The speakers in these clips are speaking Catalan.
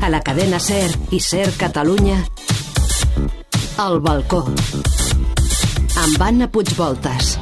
A la cadena SER i SER Catalunya, El balcó, amb Anna Puigvoltas.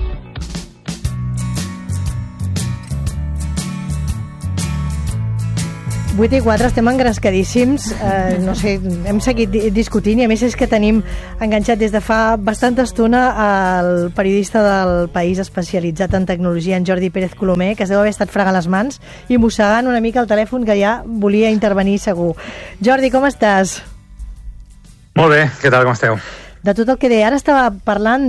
8:04, estem engrescadíssims, no sé, hem seguit discutint i a més és que tenim enganxat des de fa bastanta estona el periodista del País especialitzat en tecnologia, en Jordi Pérez Colomer, que es deu haver estat fregant les mans i mossegant una mica el telèfon, que ja volia intervenir segur. Jordi, com estàs? Molt bé, què tal, com esteu? De tot el que deia, ara estava parlant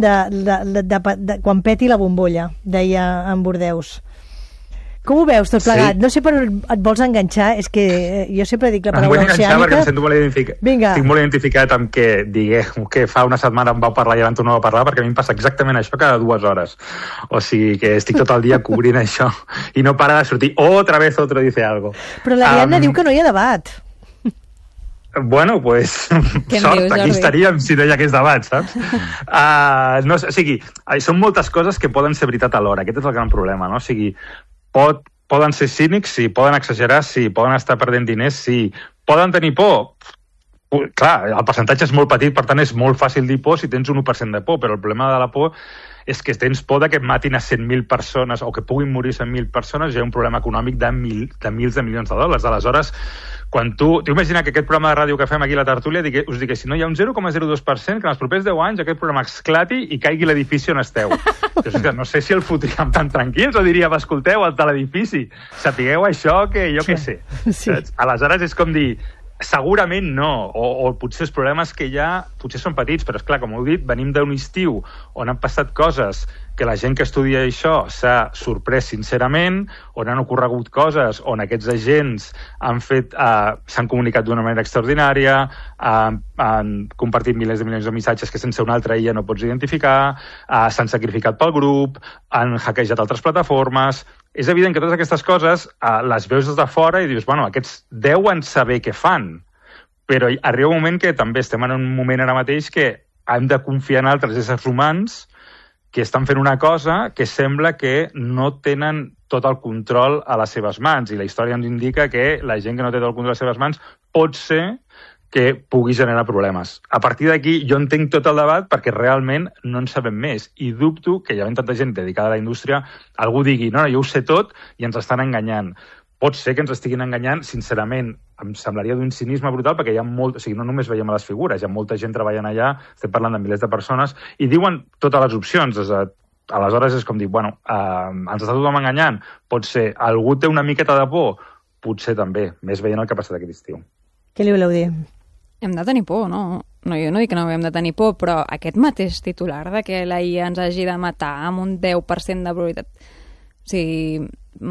de quan peti la bombolla, deia en Bordeus. Com ho veus tot plegat? Sí. No sé per on et vols enganxar, és que jo sempre dic la paraula oceànica. Em vull enganxar perquè em sento molt identificat. Vinga. Estic molt identificat amb que fa una setmana em vau parlar i abans no vau parlar, perquè a mi em passa exactament això cada 2 hores. O sigui que estic tot el dia cobrint això i no para de sortir otra vez otro dice algo. Però l'Ariadna diu que no hi ha debat. Bueno, pues sort, aquí estaríem si no hi hagués debat, saps? No, o sigui, són moltes coses que poden ser veritat alhora, aquest és el gran problema, no? O sigui, poden ser cínics, sí, poden exagerar, sí, poden estar perdent diners, sí, poden tenir por. Clar, el percentatge és molt petit, per tant és molt fàcil dir por si tens un 1% de por, però el problema de la por és que tens por de que matin a 100.000 persones o que puguin morir 100.000 persones, hi ha un problema econòmic de mils de milions de dòlars. Aleshores, quan tu imagina que aquest programa de ràdio que fem aquí a la tertúlia us digui, si no hi ha un 0,02%, que en els propers 10 anys aquest programa esclati i caigui l'edifici on esteu. No sé si el fotríem tan tranquils o diríem, escolteu, el de l'edifici, sapigueu això que jo què sé. Sí. Aleshores és com dir, segurament no, o potser els problemes que hi ha potser són petits, però és clar, com heu dit, venim d'un estiu on han passat coses que la gent que estudia això s'ha sorprès sincerament, on han ocorregut coses on aquests agents s'han comunicat d'una manera extraordinària, han compartit milers de milions de missatges que sense una altra illa no pots identificar, s'han sacrificat pel grup, han hackejat altres plataformes. És evident que totes aquestes coses les veus des de fora i dius, bueno, aquests deuen saber què fan, però arriba un moment que també estem en un moment ara mateix que hem de confiar en altres éssers humans que estan fent una cosa que sembla que no tenen tot el control a les seves mans, i la història ens indica que la gent que no té tot el control a les seves mans pot ser que pugui generar problemes. A partir d'aquí jo entenc tot el debat perquè realment no en sabem més i dubto que hi ha tanta gent dedicada a la indústria algú digui, no, jo ho sé tot i ens estan enganyant. Pot ser que ens estiguin enganyant, sincerament, em semblaria d'un cinisme brutal perquè hi ha molt, o sigui, no només veiem a les figures, hi ha molta gent treballant allà, estem parlant de milers de persones, i diuen totes les opcions. Aleshores és com dir, bueno, ens està tothom enganyant, pot ser, algú té una miqueta de por, potser també, més veient el que ha passat aquest estiu. Què li voleu dir? Hem de tenir por, no? No, jo no dic que no hem de tenir por, però aquest mateix titular de que la IA ens hagi de matar amb un 10% de probabilitat, o sigui,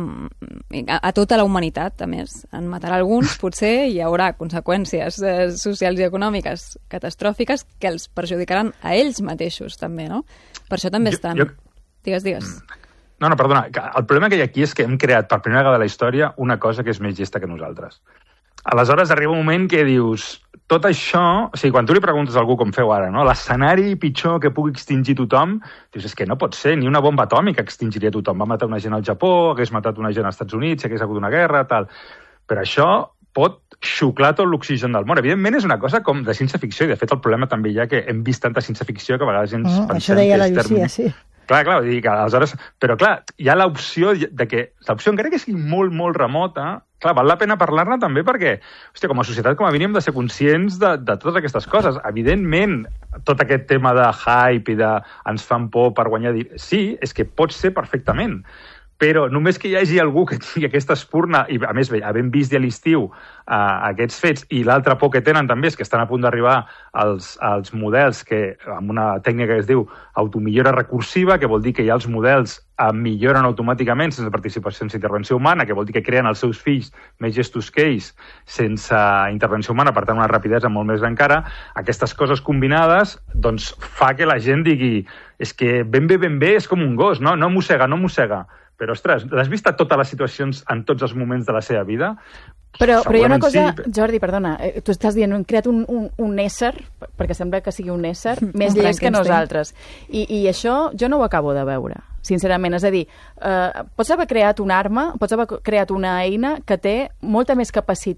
a tota la humanitat, a més, en matarà alguns, potser hi haurà conseqüències socials i econòmiques catastròfiques que els perjudicaran a ells mateixos, també, no? Per això també estan... Digues. No, perdona, el problema que hi ha aquí és que hem creat per primera vegada a la història una cosa que és més llesta que nosaltres. Aleshores arriba un moment que dius, tot això, o sigui, quan tu li preguntes a algú com feu ara, no? L'escenari pitjor que pugui extingir tothom, dius, és que no pot ser, ni una bomba atòmica extingiria tothom. Va matar una gent al Japó, hagués matat una gent als Estats Units, hagués hagut una guerra, tal. Però això pot xuclar tot l'oxigen del món. Evidentment és una cosa com de ciència-ficció, i de fet el problema també hi ha que hem vist tanta ciència-ficció que a vegades ens pensem això deia que la Llucia, sí. Clar, vull dir que aleshores... Però clar, hi ha l'opció de que... L'opció, encara que sigui molt, molt remota, clar, val la pena parlar-ne també perquè, hòstia, com a societat, com a mínim, hem de ser conscients de totes aquestes coses. Evidentment, tot aquest tema de hype i de ens fan por per guanyar... Sí, és que pot ser perfectament. Però només que hi hagi algú que tingui aquesta espurna, i a més, havent vist ja a l'estiu aquests fets, i l'altra por que tenen també és que estan a punt d'arribar als models que, amb una tècnica que es diu automillora recursiva, que vol dir que ja els models milloren automàticament sense participació, sense intervenció humana, que vol dir que creen els seus fills més gestos que ells sense intervenció humana, per tant una rapidesa molt més encara. Aquestes coses combinades doncs fa que la gent digui és que ben bé és com un gos, no mossega. Però, ostres, l'has vist a totes les situacions en tots els moments de la seva vida? Però hi ha una cosa, sí. Jordi, perdona, tu estàs dient, hem creat un ésser, perquè sembla que sigui un ésser, més llest que nosaltres. I això jo no ho acabo de veure, sincerament. És a dir, pots haver creat una arma, pots haver creat una eina que té molta més capacitat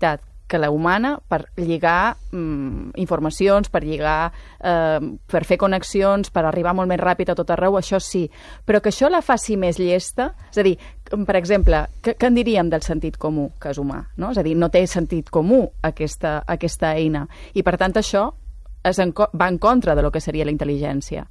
que la humana per lligar informacions, per lligar, per fer connexions, per arribar molt més ràpid a tot arreu, això sí. Però que això la faci més llesta, és a dir, per exemple, què en diríem del sentit comú, que és humà? No? És a dir, no té sentit comú aquesta eina. I, per tant, això va en contra de lo que seria la intel·ligència.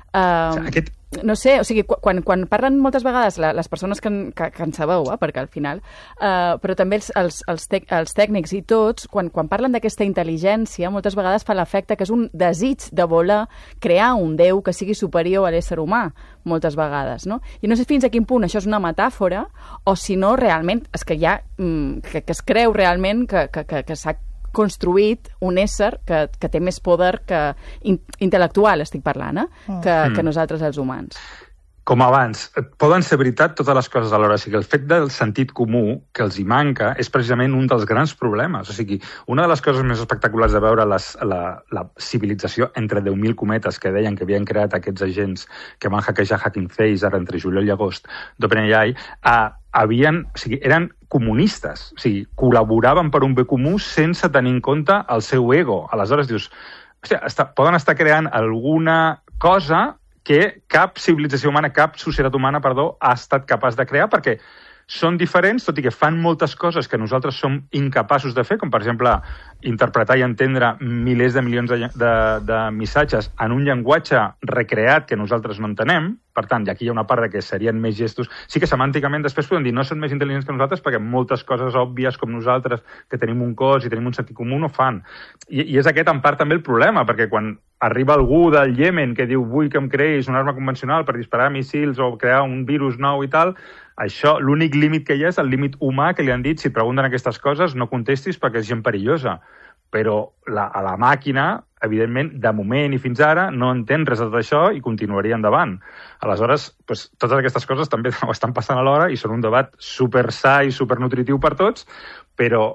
No sé, o sigui, quan parlen moltes vegades les persones que en sabeu, perquè al final, però també els tècnics i tots, quan parlen d'aquesta intel·ligència, moltes vegades fa l'efecte que és un desig de voler crear un déu que sigui superior a l'ésser humà, moltes vegades, no? I no sé fins a quin punt això és una metàfora o si no realment és que que es creu realment que s'ha construït un ésser que té més poder intel·lectual, estic parlant, que nosaltres els humans. Com abans, poden ser veritat totes les coses alhora. O sigui, el fet del sentit comú que els hi manca és precisament un dels grans problemes. O sigui, una de les coses més espectaculars de veure la civilització entre 10.000 cometes que deien que havien creat aquests agents que van hackejar Hacking Face ara entre juliol i agost d'OpenAI, eren comunistes, o sigui, col·laboraven per un bé comú sense tenir en compte el seu ego. Aleshores dius, poden estar creant alguna cosa que cap civilització humana, cap societat humana, ha estat capaç de crear, perquè són diferents, tot i que fan moltes coses que nosaltres som incapaços de fer, com per exemple interpretar i entendre milers de milions de missatges en un llenguatge recreat que nosaltres no entenem. Per tant, aquí hi ha una part que serien més gestos. Sí que semànticament després podem dir no són més intel·ligents que nosaltres perquè moltes coses òbvies com nosaltres, que tenim un cos i tenim un sentit comú, no fan. I és aquest en part també el problema, perquè quan arriba algú del Iemen que diu vull que em creïs una arma convencional per disparar míssils o crear un virus nou i tal, això, l'únic límit que hi ha és el límit humà que li han dit si et pregunten aquestes coses no contestis perquè és gent perillosa. Però a la màquina, evidentment, de moment i fins ara, no entén res de tot això i continuaria endavant. Aleshores, totes aquestes coses també ho estan passant alhora i són un debat super sa i super nutritiu per tots, però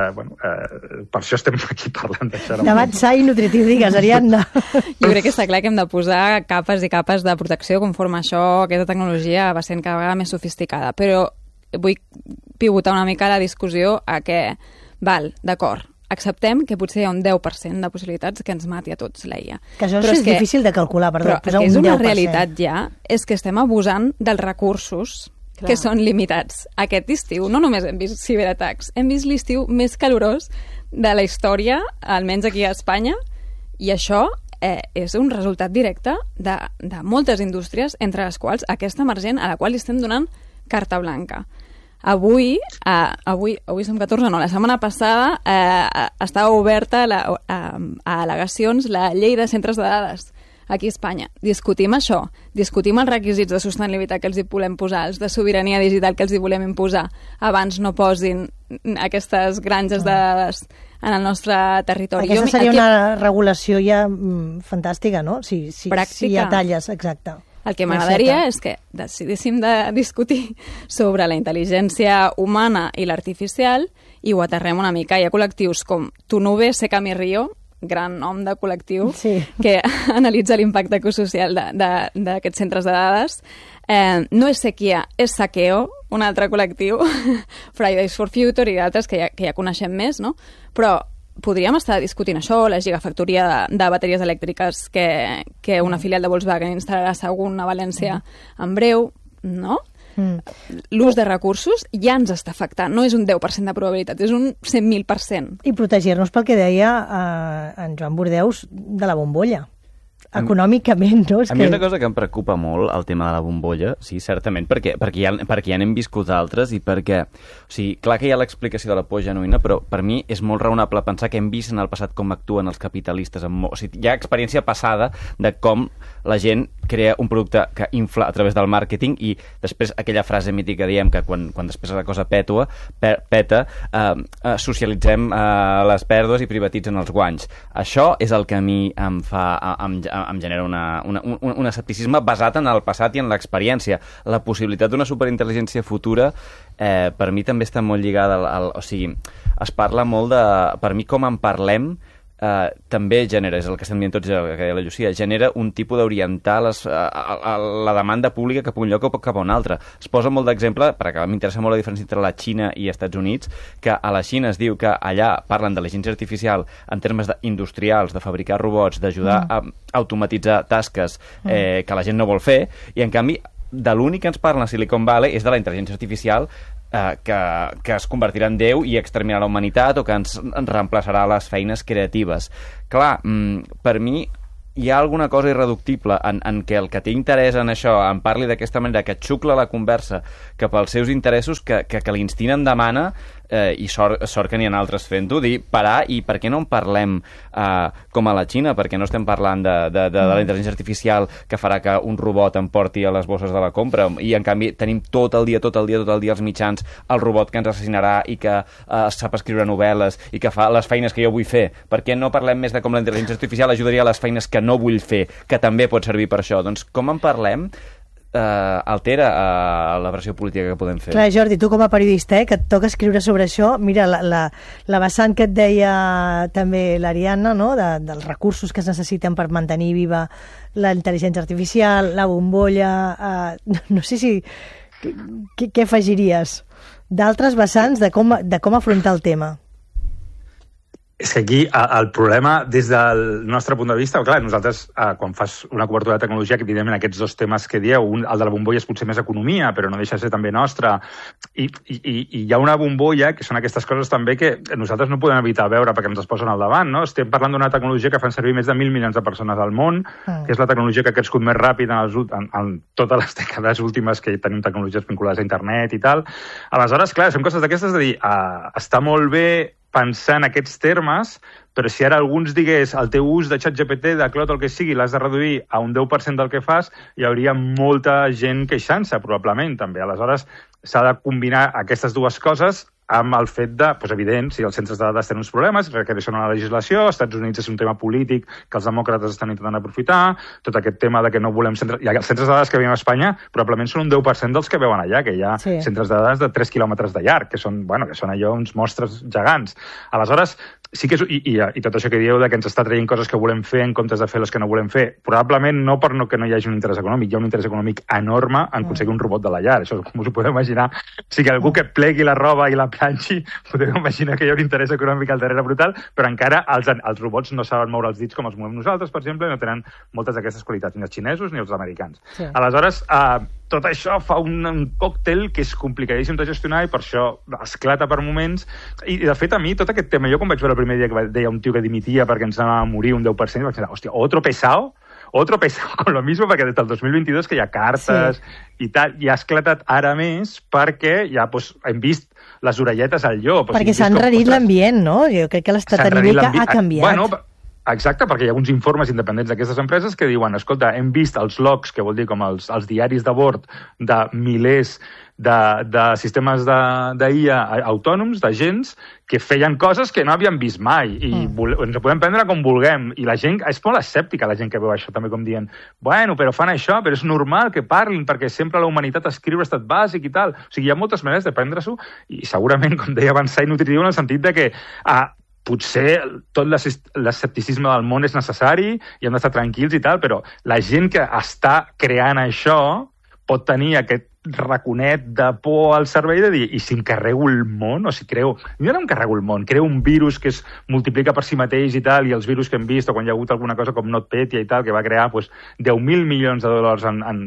per això estem aquí parlant d'això. Debat sa i nutritiu, digues, Ariadna. Jo crec que està clar que hem de posar capes i capes de protecció conforme aquesta tecnologia va sent cada vegada més sofisticada, però vull pivotar una mica la discussió a que, d'acord, acceptem que potser hi ha un 10% de possibilitats que ens mati a tots la IA. Que això és difícil de calcular, però és una realitat ja, és que estem abusant dels recursos que són limitats. Aquest estiu no només hem vist ciberatacs, hem vist l'estiu més calorós de la història, almenys aquí a Espanya, i això és un resultat directe de moltes indústries, entre les quals aquesta emergent a la qual li estem donant carta blanca. Avui som 14, no, la setmana passada estava oberta a al·legacions la llei de centres de dades aquí a Espanya. Discutim això, discutim els requisits de sostenibilitat que els hi volem posar, els de sobirania digital que els hi volem imposar. Abans no posin aquestes granges de dades en el nostre territori. Aquesta seria una regulació ja fantàstica, no? Si hi ha talles, exacte. El que m'agradaria és que decidíssim de discutir sobre la intel·ligència humana i l'artificial i ho aterrem una mica. Hi ha col·lectius com Tunube Sekami Rio, gran nom de col·lectiu, que analitza l'impacte ecosocial d'aquests centres de dades. No és Sequia, és Saqueo, un altre col·lectiu, Fridays for Future i d'altres que ja coneixem més, no? Però podríem estar discutint això, la gigafactoria de bateries elèctriques que una filial de Volkswagen instal·larà segur a València en breu, no? L'ús de recursos ja ens està afectant. No és un 10% de probabilitat, és un 100.000%. I protegir-nos pel que deia en Joan Bordeus de la bombolla. Econòmicament, no? A mi una cosa que em preocupa molt, el tema de la bombolla, sí, certament, perquè ja n'hem viscut altres i perquè, o sigui, clar que hi ha l'explicació de la por genuïna, però per mi és molt raonable pensar que hem vist en el passat com actuen els capitalistes. O sigui, hi ha experiència passada de com la gent crea un producte que infla a través del màrqueting i després aquella frase mítica diem que quan després la cosa peta, socialitzem les pèrdues i privatitzen els guanys. Això és el que a mi em genera un escepticisme basat en el passat i en l'experiència. La possibilitat d'una superintel·ligència futura per mi també està molt lligada o sigui, es parla molt de... Per mi com en parlem també genera, és el que estem dient tots, el que deia la Llucia, genera un tipus d'orientar la demanda pública cap a un lloc o cap a un altre. Es posa molt d'exemple, perquè m'interessa molt la diferència entre la Xina i Estats Units, que a la Xina es diu que allà parlen de l'intel·ligència artificial en termes industrials, de fabricar robots, d'ajudar a automatitzar tasques que la gent no vol fer, i en canvi de l'únic que ens parla a Silicon Valley és de la intel·ligència artificial que es convertirà en Déu i exterminarà la humanitat o que ens reemplaçarà les feines creatives. Clar, per mi hi ha alguna cosa irreductible en què el que té interès en això en parli d'aquesta manera, que xucla la conversa cap als seus interessos, que l'instint em demana, i sort que n'hi ha altres fent-ho, dir parar, i per què no en parlem com a la Xina? Per què no estem parlant de la intel·ligència artificial que farà que un robot em porti a les bosses de la compra, i en canvi tenim tot el dia els mitjans, el robot que ens assassinarà i que sap escriure novel·les i que fa les feines que jo vull fer? Per què no parlem més de com la intel·ligència artificial ajudaria a les feines que no vull fer, que també pot servir per això? Doncs com en parlem altera la versió política que podem fer. Clar, Jordi, tu com a periodista, que et toca escriure sobre això, mira, la vessant que et deia també l'Ariadna, no?, dels recursos que es necessiten per mantenir viva la intel·ligència artificial, la bombolla, no sé si... Què afegiries d'altres vessants de com afrontar el tema? És que aquí el problema, des del nostre punt de vista, clar, nosaltres, quan fas una cobertura de tecnologia, que evidentment aquests dos temes que dieu, el de la bombolla és potser més economia, però no deixa de ser també nostra, i hi ha una bombolla, que són aquestes coses també que nosaltres no podem evitar veure perquè ens es posen al davant, no? Estem parlant d'una tecnologia que fan servir més de 1.000 milions de persones al món, que és la tecnologia que ha crescut més ràpid en totes les dècades últimes que tenim tecnologies vinculades a internet i tal. Aleshores, clar, són coses d'aquestes de dir, està molt bé pensar en aquests termes, però si ara algú ens digués el teu ús de ChatGPT, de Claude, el que sigui, l'has de reduir a un 10% del que fas, hi hauria molta gent queixant-se, probablement, també. Aleshores, s'ha de combinar aquestes dues coses amb el fet de, doncs evident, si els centres de dades tenen uns problemes, requereixen una legislació, als Estats Units és un tema polític que els demòcrates estan intentant aprofitar, tot aquest tema de que no volem centres... I els centres de dades que veiem a Espanya probablement són un 10% dels que veuen allà, que hi ha centres de dades de 3 quilòmetres de llarg, que són allò uns monstres gegants. Aleshores, sí que és... I tot això que dieu de que ens està traient coses que volem fer en comptes de fer les que no volem fer, probablement no per que no hi hagi un interès econòmic, hi ha un interès econòmic enorme en aconseguir un robot de la llar, això com us ho podeu imaginar. O sigui, algú que plegui la roba i la planxi, podeu imaginar que hi ha un interès econòmic al darrere brutal, però encara els robots no saben moure els dits com els movem nosaltres, per exemple, i no tenen moltes d'aquestes qualitats, ni els xinesos ni els americans. Sí. Aleshores, tot això fa un còctel que és complicadíssim de gestionar i per això esclata per moments. I, de fet, a mi, tot aquest tema, jo quan vaig veure el primer dia que deia un tio que dimitia perquè ens anava a morir un 10%, vaig pensar, hòstia, otro pesado con lo mismo, perquè des del 2022 que hi ha cartes i tal, i ha esclatat ara més perquè ja hem vist les orelletes al llop. Perquè s'ha enrarit l'ambient, no? Jo crec que l'estat anímic ha canviat. Bueno, exacte, perquè hi ha uns informes independents d'aquestes empreses que diuen, escolta, hem vist els logs, que vol dir com els diaris de bord de milers de sistemes d'IA autònoms, d'agents, que feien coses que no havíem vist mai, i ens ho podem prendre com vulguem, i la gent és molt escèptica, la gent que veu això, també com dient, bueno, però fan això, però és normal que parlin, perquè sempre la humanitat escriu estat bàsic i tal. O sigui, hi ha moltes maneres de prendre-s'ho, i segurament, com deia abans, i nutritiu en el sentit de que potser tot l'escepticisme del món és necessari i hem d'estar tranquils i tal, però la gent que està creant això pot tenir aquest raconet de por al cervell de dir, i si em carrego el món? O si creo... Jo no em carrego el món, creo un virus que es multiplica per si mateix i tal, i els virus que hem vist, o quan hi ha hagut alguna cosa com NotPetya i tal, que va crear 10.000 milions de dòlars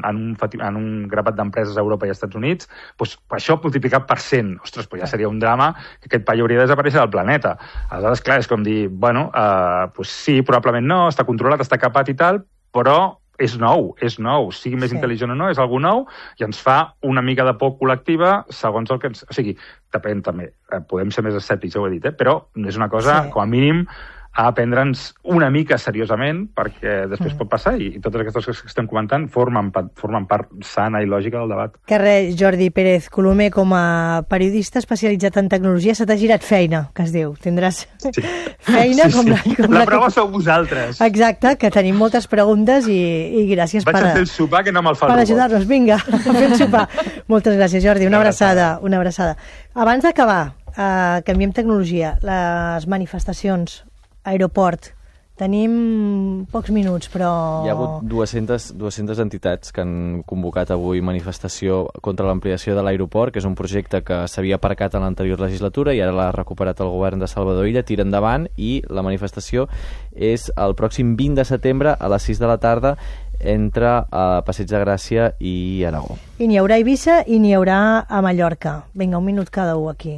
en un grapat d'empreses a Europa i als Estats Units, això multiplicat per 100. Ostres, ja seria un drama que aquest paio hauria de desaparèixer del planeta. Aleshores, clar, és com dir, bueno, sí, probablement no, està controlat, està capat i tal, però és nou, sigui més intel·ligent o no, és algú nou, i ens fa una mica de por col·lectiva segons el que ens... O sigui, depèn també, podem ser més escèptics, ja ho he dit, però és una cosa, com a mínim, a prendre'ns una mica seriosament, perquè després pot passar, i totes aquestes coses que estem comentant formen part sana i lògica del debat. Que res, Jordi Pérez Colomer, com a periodista especialitzat en tecnologia, se t'ha girat feina, que es diu. Tindràs feina com la prova sou vosaltres. Exacte, que tenim moltes preguntes i gràcies Vaig a fer el sopar, que no me'l fa el robot. Per ajudar-nos, vinga, a fer el sopar. Moltes gràcies, Jordi, una abraçada. Abans d'acabar, canviem tecnologia, les manifestacions aeroport. Tenim pocs minuts, però... Hi ha hagut 200 entitats que han convocat avui manifestació contra l'ampliació de l'aeroport, que és un projecte que s'havia aparcat en l'anterior legislatura i ara l'ha recuperat el govern de Salvador Illa, tira endavant, i la manifestació és el pròxim 20 de setembre a les 6 de la tarda entre Passeig de Gràcia i Aragó. I n'hi haurà a Eivissa i n'hi haurà a Mallorca. Vinga, un minut cada un aquí.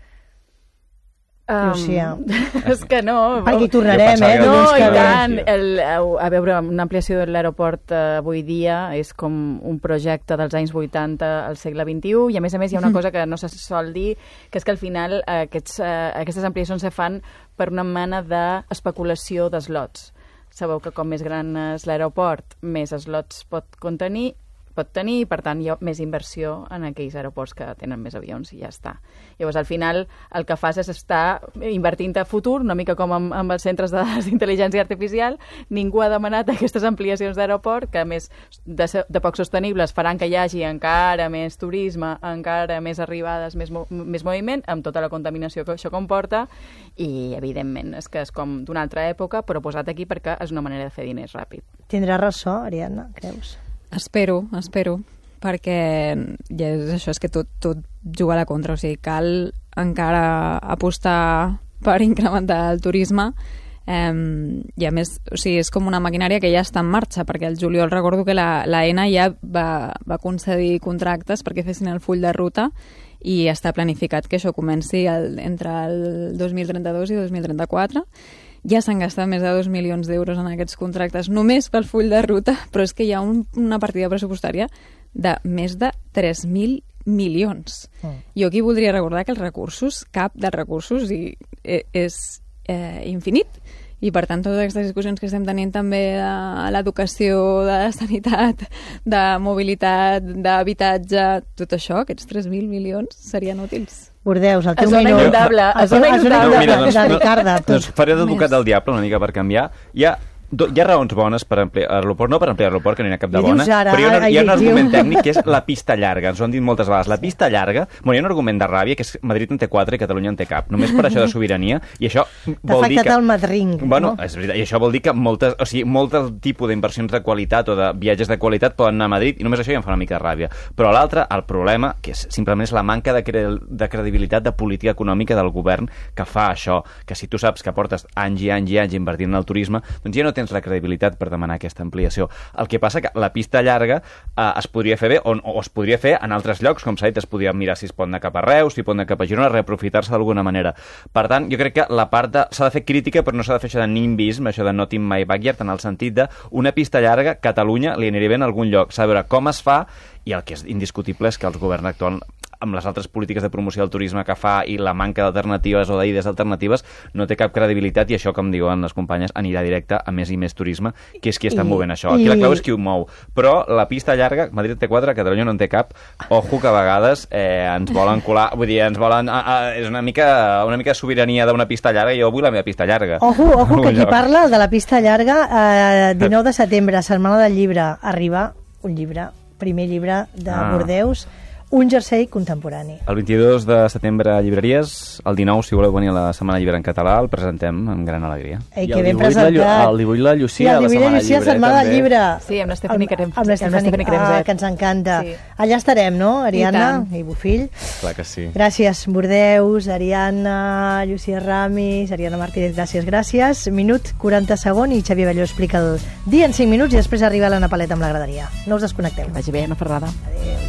Llucia. És que no. Perquè hi tornarem, No, i tant. A veure, una ampliació de l'aeroport avui dia és com un projecte dels anys 80 al segle XXI, i a més hi ha una cosa que no se sol dir, que és que al final aquestes ampliacions se fan per una mena d'especulació d'eslots. Sabeu que com més gran és l'aeroport, més eslots pot tenir, i per tant hi ha més inversió en aquells aeroports que tenen més avions i ja està. Llavors al final el que fas és estar invertint a futur, una mica com amb els centres de dades d'intel·ligència artificial. Ningú ha demanat aquestes ampliacions d'aeroport, que a més de poc sostenibles faran que hi hagi encara més turisme, encara més arribades, més moviment, amb tota la contaminació que això comporta, i evidentment és que és com d'una altra època, però posat aquí perquè és una manera de fer diners ràpid. Tindrà ressò, Ariadna, creus? Espero, perquè ja és això, és que tot juga a la contra, o sigui, cal encara apostar per incrementar el turisme, i a més, o sigui, és com una maquinària que ja està en marxa, perquè el juliol recordo que l'AENA ja va concedir contractes perquè fessin el full de ruta, i està planificat que això comenci entre el 2032 i 2034. Ja s'han gastat més de 2 milions d'euros en aquests contractes només pel full de ruta, però és que hi ha una partida pressupostària de més de 3.000 milions. Jo aquí voldria recordar que els recursos, cap dels recursos és infinit, i per tant totes aquestes discussions que estem tenint també a l'educació, de sanitat, de mobilitat, d'habitatge, tot això, aquests 3.000 milions serien útils. Bordeus, el teu minut. A zona inundable. De Ricarda. Doncs faré d'advocat del diable una mica per canviar. Hi ha raons bones per ampliar l'aeroport, no per ampliar l'aeroport, que no hi ha cap de bona, però hi ha un argument tècnic que és la pista llarga. Ens ho han dit moltes vegades. La pista llarga, hi ha un argument de ràbia, que és Madrid en té 4 i Catalunya en té cap. Només per això de sobirania, i això vol dir que... T'ha afectat el Madrid. Bueno, és veritat, i això vol dir que molt tipus d'inversions de qualitat o de viatges de qualitat poden anar a Madrid, i només això ja em fa una mica de ràbia. Però l'altre, el problema, que simplement és la manca de credibilitat de política econòmica del govern que fa això, que si tu saps que portes anys i anys i anys invertint en el turisme, doncs ja no tens la credibilitat per demanar aquesta ampliació. El que passa que la pista llarga es podria fer bé o es podria fer en altres llocs, com s'ha dit, es podria mirar si es pot anar cap a Reus, si pot anar cap a Girona, reaprofitar-se d'alguna manera. Per tant, jo crec que la part s'ha de fer crítica, però no s'ha de fer això de nimbisme, això de not in my backyard, en el sentit de una pista llarga, Catalunya li aniria bé en algun lloc. S'ha de veure com es fa, i el que és indiscutible és que el govern actual, amb les altres polítiques de promoció del turisme que fa i la manca d'alternatives o d'idees alternatives, no té cap credibilitat, i això, com diuen les companyes, anirà directe a més i més turisme, que és qui està movent això. Aquí la clau és qui ho mou. Però la pista llarga, Madrid té 4, Catalunya no en té cap. Ojo, que a vegades ens volen colar, vull dir, ens volen... és una mica de sobirania d'una pista llarga, i jo vull la meva pista llarga. Ojo, que qui parla de la pista llarga, 19 de setembre, Setmana del Llibre, arriba un llibre, primer llibre de Bordeus, Un jersei contemporani. El 22 de setembre a llibreries, el 19, si voleu venir a la Setmana Llibre en català, el presentem amb gran alegria. Ei, que ben presentat. El dibuix la Llucia, sí, el dibuix la Llucia, Setmana del Llibre. Sí, amb l'Estefani Cremzet. Amb l'Estefani Cremzet, que ens encanta. Sí. Allà estarem, no, Ariadna i Bofill? Clar que sí. Gràcies, Bordeus, Ariadna, Llucia Ramis, Ariadna Martínez, gràcies. Minut 40 segons i Xavier Belló explica el dia en 5 minuts i després arriba l'Anna Paleta amb la graderia. No us desconnecteu. Que vagi bé, Anna Ferrada. Adéu.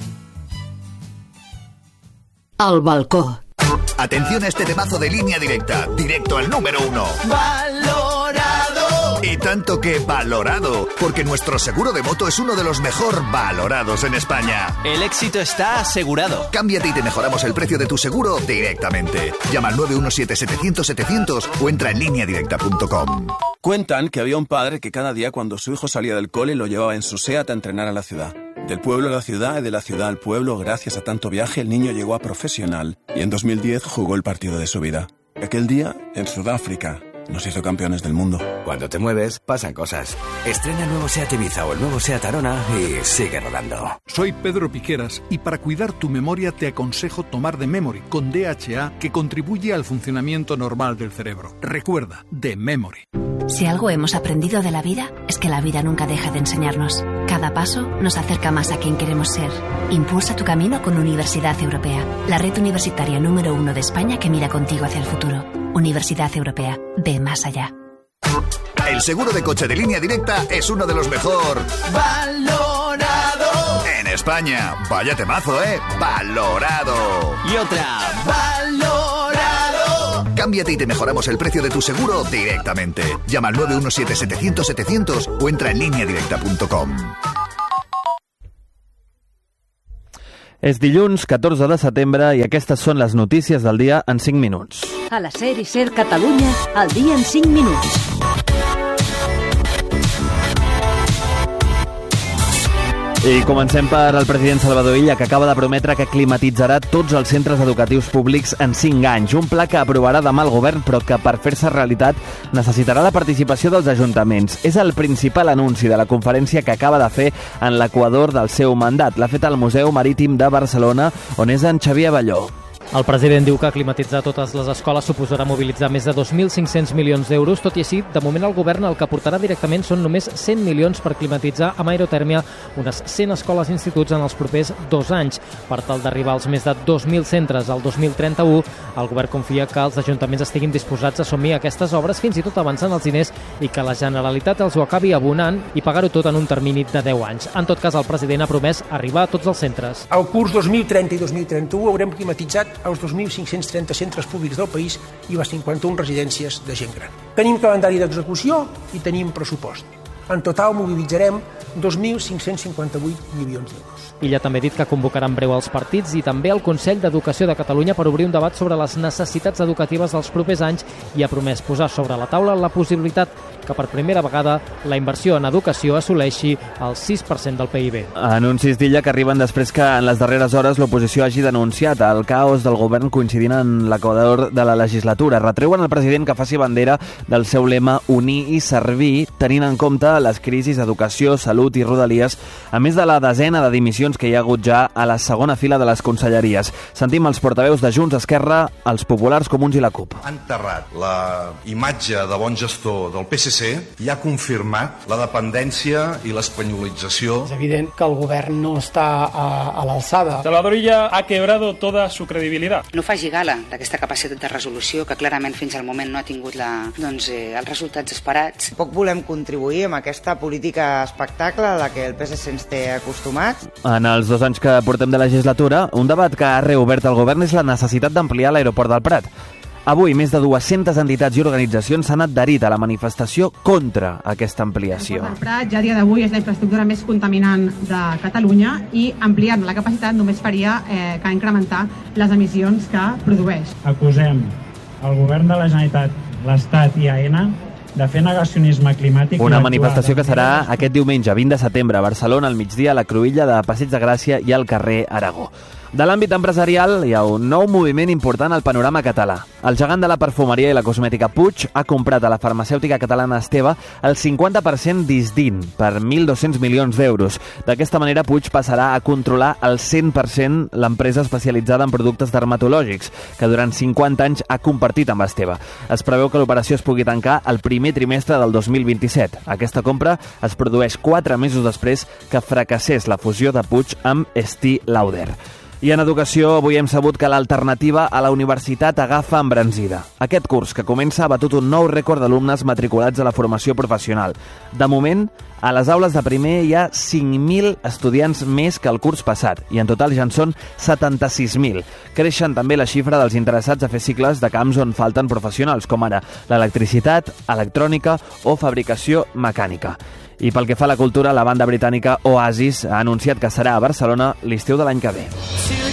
Al balcó. Atención a este temazo de Línea Directa, directo al número 1. ¡Valorado! Y tanto que valorado, porque nuestro seguro de moto es uno de los mejor valorados en España. El éxito está asegurado. Cámbiate y te mejoramos el precio de tu seguro directamente. Llama al 917-700-700 o entra en lineadirecta.com. Cuentan que había un padre que cada día cuando su hijo salía del cole lo llevaba en su SEAT a entrenar a la ciudad. Del pueblo a la ciudad y de la ciudad al pueblo, gracias a tanto viaje, el niño llegó a profesional y en 2010 jugó el partido de su vida. Aquel día, en Sudáfrica, nos hizo campeones del mundo. Cuando te mueves, pasan cosas. Estrena el nuevo SEAT Ibiza o el nuevo SEAT Arona y sigue rodando. Soy Pedro Piqueras y para cuidar tu memoria te aconsejo tomar The Memory con DHA, que contribuye al funcionamiento normal del cerebro. Recuerda, The Memory. Si algo hemos aprendido de la vida, es que la vida nunca deja de enseñarnos. Cada paso nos acerca más a quien queremos ser. Impulsa tu camino con Universidad Europea, la red universitaria número 1 de España que mira contigo hacia el futuro. Universidad Europea, ve más allá. El seguro de coche de Línea Directa es uno de los mejor valorado en España. Vaya temazo, ¿eh? Valorado. Y otra. Valorado. Cámbiate y te mejoramos el precio de tu seguro directamente. Llama al 917-700-700 o entra en lineadirecta.com. És dilluns 14 de setembre i aquestes són les notícies del dia en 5 minuts. A la SER i SER Catalunya, el dia en 5 minuts. I comencem per el president Salvador Illa, que acaba de prometre que climatitzarà tots els centres educatius públics en 5 anys. Un pla que aprovarà demà el govern, però que per fer-se realitat necessitarà la participació dels ajuntaments. És el principal anunci de la conferència que acaba de fer en l'equador del seu mandat. L'ha fet al Museu Marítim de Barcelona, on és en Xavier Abelló. El president diu que climatitzar totes les escoles suposarà mobilitzar més de 2.500 milions d'euros. Tot i així, de moment el govern el que aportarà directament són només 100 milions per climatitzar amb aerotèrmia unes 100 escoles i instituts en els propers 2 anys. Per tal d'arribar als més de 2.000 centres al 2031, el govern confia que els ajuntaments estiguin disposats a assumir aquestes obres, fins i tot avançant els diners, i que la Generalitat els ho acabi abonant i pagar-ho tot en un termini de 10 anys. En tot cas, el president ha promès arribar a tots els centres. Al curs 2030 i 2031 haurem climatitzat els 2.530 centres públics del país i les 51 residències de gent gran. Tenim calendari d'execució i tenim pressupost. En total mobilitzarem 2.558 milions d'euros. Illa també ha dit que convocarà en breu els partits i també el Consell d'Educació de Catalunya per obrir un debat sobre les necessitats educatives dels propers anys i ha promès posar sobre la taula la possibilitat que per primera vegada la inversió en educació assoleixi el 6% del PIB. Anuncis d'Illa que arriben després que en les darreres hores l'oposició hagi denunciat el caos del govern coincidint en l'equador de la legislatura. Retreuen al president que faci bandera del seu lema unir i servir, tenint en compte les crisis d'educació, salut i rodalies, a més de la desena de dimissions que hi ha hagut ja a la segona fila de les conselleries. Sentim els portaveus de Junts, Esquerra, els Populars, Comuns i la CUP. Ha enterrat la imatge de bon gestor del PSC i ha confirmat la dependència i l'espanyolització. És evident que el govern no està a l'alçada. Salvador Illa ha quebrado toda su credibilidad. No faci gala d'aquesta capacitat de resolució que clarament fins al moment no ha tingut els resultats esperats. Poc volem contribuir amb aquesta política espectacle a la que el PSC ens té acostumats. En els 2 anys que portem de legislatura, un debat que ha reobert el govern és la necessitat d'ampliar l'aeroport del Prat. Avui, més de 200 entitats i organitzacions s'han adherit a la manifestació contra aquesta ampliació. L'aeroport del Prat ja a dia d'avui és la infraestructura més contaminant de Catalunya i ampliant la capacitat només faria que incrementar les emissions que produeix. Acusem el govern de la Generalitat, l'Estat i AENA de fer negacionisme climàtic. Una manifestació que serà aquest diumenge, 20 de setembre, a Barcelona, al migdia, a la Cruïlla de Passeig de Gràcia i al carrer Aragó. De l'àmbit empresarial, hi ha un nou moviment important al panorama català. El gegant de la perfumeria i la cosmètica Puig ha comprat a la farmacèutica catalana Esteve el 50% d'Isdin per 1.200 milions d'euros. D'aquesta manera, Puig passarà a controlar el 100% l'empresa especialitzada en productes dermatològics, que durant 50 anys ha compartit amb Esteve. Es preveu que l'operació es pugui tancar el primer trimestre del 2027. Aquesta compra es produeix 4 mesos després que fracassés la fusió de Puig amb Estée Lauder. I en educació, avui hem sabut que l'alternativa a la universitat agafa embranzida. Aquest curs, que comença, ha batut un nou rècord d'alumnes matriculats a la formació professional. De moment, a les aules de primer hi ha 5.000 estudiants més que el curs passat, i en total ja en són 76.000. Creixen també la xifra dels interessats a fer cicles de camps on falten professionals, com ara l'electricitat, electrònica o fabricació mecànica. I pel que fa a la cultura, la banda britànica Oasis ha anunciat que serà a Barcelona l'estiu de l'any que ve.